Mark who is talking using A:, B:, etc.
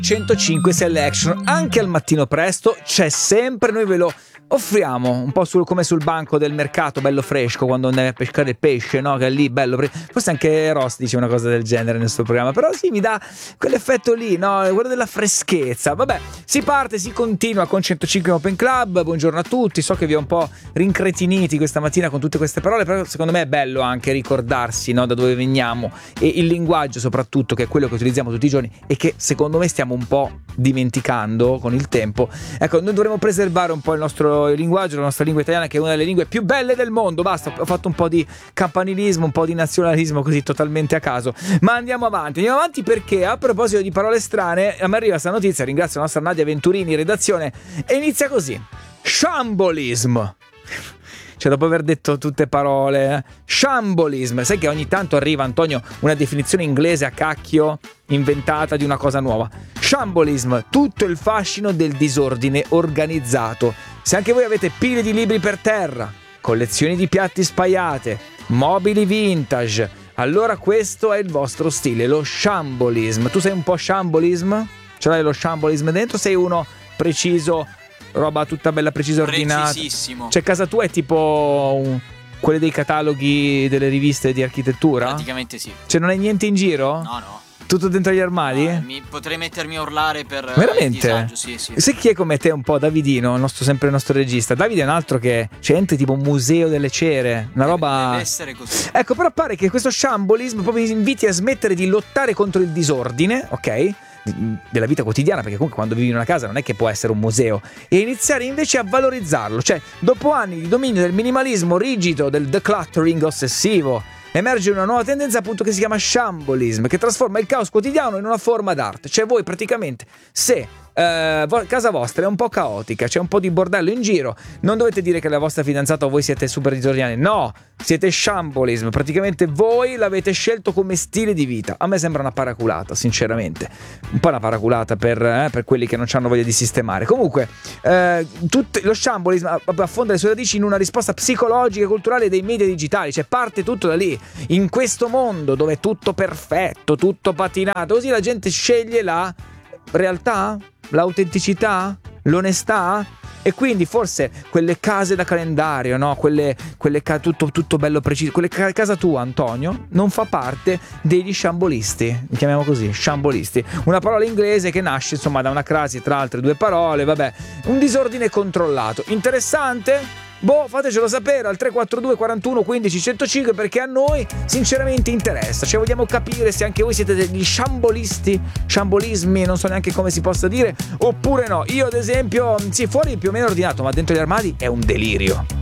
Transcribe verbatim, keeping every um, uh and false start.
A: centocinque Selection. Anche al mattino presto c'è sempre, noi ve lo offriamo un po' sul, come sul banco del mercato, bello fresco, quando andavi a pescare il pesce, no? Che è lì bello, forse anche Ross dice una cosa del genere nel suo programma, però sì, mi dà quell'effetto lì, no? Quello della freschezza. Vabbè, si parte, si continua con centocinque Open Club. Buongiorno a tutti, so che vi ho un po' rincretiniti questa mattina con tutte queste parole, però secondo me è bello anche ricordarsi, no? Da dove veniamo e il linguaggio soprattutto, che è quello che utilizziamo tutti i giorni e che secondo me stiamo un po' dimenticando con il tempo. Ecco, noi dovremmo preservare un po' il nostro il linguaggio, la nostra lingua italiana, che è una delle lingue più belle del mondo. Basta, ho fatto un po' di campanilismo, un po' di nazionalismo così totalmente a caso, ma andiamo avanti andiamo avanti perché a proposito di parole strane a me arriva questa notizia, ringrazio la nostra Nadia Venturini, redazione, e inizia così: shambolism. Cioè, dopo aver detto tutte parole, eh? Shambolism. Sai che ogni tanto arriva, Antonio, una definizione inglese a cacchio inventata di una cosa nuova. Shambolism, tutto il fascino del disordine organizzato. Se anche voi avete pile di libri per terra, collezioni di piatti spaiate, mobili vintage, allora questo è il vostro stile, lo shambolism. Tu sei un po' shambolism? Ce l'hai lo shambolism dentro? Sei uno preciso, roba tutta bella precisa, ordinata?
B: Precisissimo.
A: Cioè, casa tua è tipo un, quelle dei cataloghi delle riviste di architettura?
B: Praticamente sì.
A: Cioè, non hai niente in giro?
B: No, no.
A: Tutto dentro gli armadi?
B: No, mi potrei mettermi a urlare per
A: veramente?
B: il disagio, sì, sì.
A: Sai chi è come te un po'? Davidino, il nostro, sempre il nostro regista. Davide è un altro che c'è gente tipo un museo delle cere, una
B: deve,
A: roba...
B: deve essere così.
A: Ecco, però pare che questo shambolism proprio vi inviti a smettere di lottare contro il disordine, ok? Della vita quotidiana, perché comunque quando vivi in una casa non è che può essere un museo, e iniziare invece a valorizzarlo. Cioè, dopo anni di dominio del minimalismo rigido, del decluttering ossessivo, emerge una nuova tendenza appunto che si chiama shambolism, che trasforma il caos quotidiano in una forma d'arte. Cioè, voi praticamente, se eh, vo- casa vostra è un po' caotica, c'è un po' di bordello in giro, non dovete dire che la vostra fidanzata o voi siete super disordinati, no, siete shambolism, praticamente voi l'avete scelto come stile di vita. A me sembra una paraculata, sinceramente, un po' una paraculata per, eh, per quelli che non hanno voglia di sistemare. Comunque eh, tut- lo shambolism affonda le sue radici in una risposta psicologica e culturale dei media digitali, cioè parte tutto da lì. In questo mondo dove è tutto perfetto, tutto patinato, così la gente sceglie la realtà, l'autenticità, l'onestà, e quindi forse quelle case da calendario, no? Quelle, quelle ca- tutto, tutto bello preciso, quelle ca- casa tua, Antonio, non fa parte degli shambolisti, li chiamiamo così, shambolisti, una parola inglese che nasce insomma da una crasi tra altre due parole, vabbè, un disordine controllato. Interessante? Boh, fatecelo sapere al tre quattro due quarantuno quindici centocinque, perché a noi sinceramente interessa, cioè vogliamo capire se anche voi siete degli shambolisti, shambolismi, non so neanche come si possa dire, oppure no. Io ad esempio, sì, fuori più o meno ordinato, ma dentro gli armadi è un delirio.